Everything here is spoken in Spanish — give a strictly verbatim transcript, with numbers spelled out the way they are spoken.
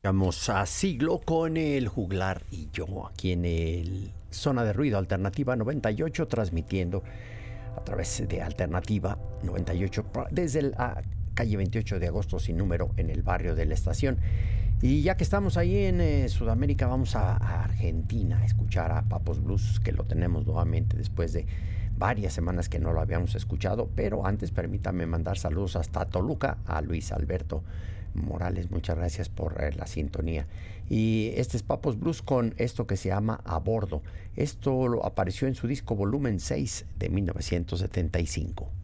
Vamos a siglo con el juglar y yo aquí en el Zona de Ruido Alternativa noventa y ocho, transmitiendo a través de Alternativa noventa y ocho desde la calle veintiocho de agosto sin número en el barrio de la Estación. Y ya que estamos ahí en eh, Sudamérica, vamos a, a Argentina a escuchar a Papos Blues, que lo tenemos nuevamente después de varias semanas que no lo habíamos escuchado. Pero antes permítame mandar saludos hasta Toluca a Luis Alberto Morales, muchas gracias por eh, la sintonía. Y este es Papos Blues con esto que se llama A Bordo. Esto lo apareció en su disco volumen seis de mil novecientos setenta y cinco.